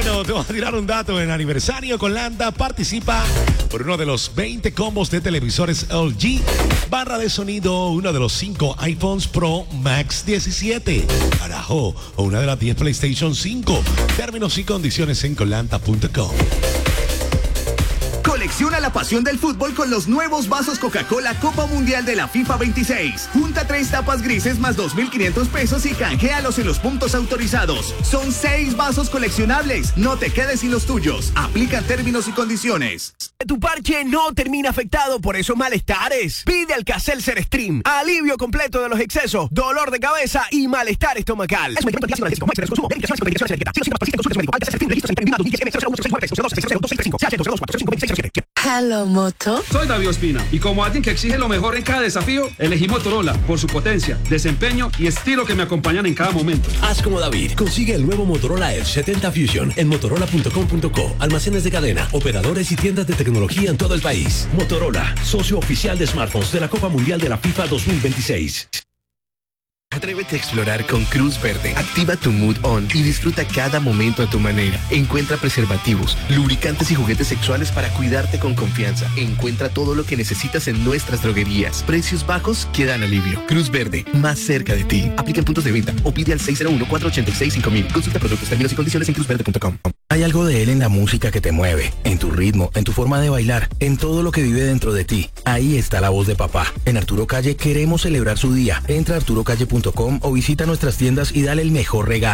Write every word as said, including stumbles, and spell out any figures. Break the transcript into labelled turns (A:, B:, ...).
A: Bueno, te voy a tirar un dato. En aniversario con Landa participa por uno de los veinte combos de televisores L G, barra de sonido, uno de los cinco iPhones Pro Max diecisiete, carajo, o una de las diez PlayStation cinco. Términos y condiciones en colanta punto com.
B: Colecciona la pasión del fútbol con los nuevos vasos Coca-Cola Copa Mundial de la FIFA veintiséis. Junta tres tapas grises más dos mil quinientos pesos y canjealos en los puntos autorizados. Son seis vasos coleccionables. No te quedes sin los tuyos. Aplican términos y condiciones.
C: Tu parche no termina afectado por esos malestares. Pide Alka-Seltzer Stream. Alivio completo de los excesos, dolor de cabeza y malestar estomacal. Es un medicamento analgésico. Máximo de consumo. Verificaciones con verificaciones de etiqueta. Si los síntomas persisten, consulte a su médico. Alka-Seltzer Stream. Registros en terminados diez M cero uno seis nueve cero dos seis cero dos seis cinco C H dos dos cuatro cinco seis siete.
D: Hello, Moto.
E: Soy David Ospina y como alguien que exige lo mejor en cada desafío, elegí Motorola por su potencia, desempeño y estilo que me acompañan en cada momento.
F: Haz como David. Consigue el nuevo Motorola Edge setenta Fusion en motorola punto com punto co. Almacenes de cadena, operadores y tiendas de tecnología en todo el país. Motorola, socio oficial de smartphones de la Copa Mundial de la FIFA dos mil veintiséis.
G: Atrévete a explorar con Cruz Verde. Activa tu mood on y disfruta cada momento a tu manera. Encuentra preservativos, lubricantes y juguetes sexuales para cuidarte con confianza. Encuentra todo lo que necesitas en nuestras droguerías. Precios bajos que dan alivio. Cruz Verde, más cerca de ti. Aplica en puntos de venta o pide al seis cero uno, cuatro ocho seis, cinco mil. Consulta productos, términos y condiciones en cruz verde punto com.
H: Hay algo de él en la música que te mueve, en tu ritmo, en tu forma de bailar, en todo lo que vive dentro de ti. Ahí está la voz de papá. En Arturo Calle queremos celebrar su día. Entra a arturo calle punto com o visita nuestras tiendas y dale el mejor regalo.